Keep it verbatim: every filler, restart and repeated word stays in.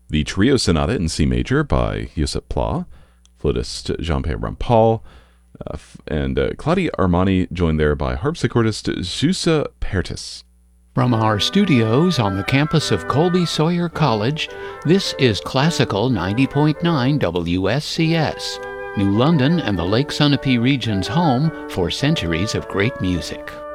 the Trio Sonata in C major by Josep Pla, flautist Jean-Pierre Rampal, uh, and uh, Claudia Armani, joined there by harpsichordist Zsuzsa Pertis. From our studios on the campus of Colby Sawyer College, this is Classical ninety point nine W S C S, New London and the Lake Sunapee region's home for centuries of great music.